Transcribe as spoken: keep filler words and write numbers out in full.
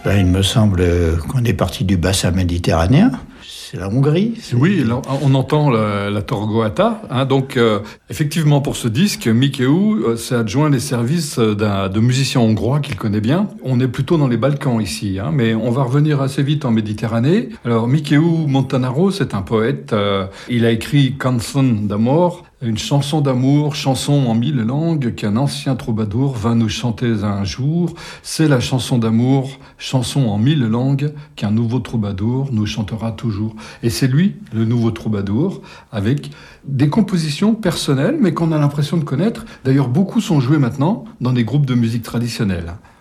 Ben, il me semble qu'on est parti du bassin méditerranéen. C'est la Hongrie. C'est... Oui, là, on entend la, la Torgoata. Hein, donc, euh, effectivement, pour ce disque, Mikeu euh, s'est adjoint les services d'un, de musicien hongrois qu'il connaît bien. On est plutôt dans les Balkans ici, hein, mais on va revenir assez vite en Méditerranée. Alors, Mikeu Montanaro, c'est un poète. Euh, il a écrit Canzon d'Amor, une chanson d'amour, chanson en mille langues qu'un ancien troubadour vint nous chanter un jour. C'est la chanson d'amour, chanson en mille langues qu'un nouveau troubadour nous chantera toujours. Et c'est lui, le nouveau troubadour, avec des compositions personnelles, mais qu'on a l'impression de connaître. D'ailleurs, beaucoup sont jouées maintenant dans des groupes de musique traditionnelle.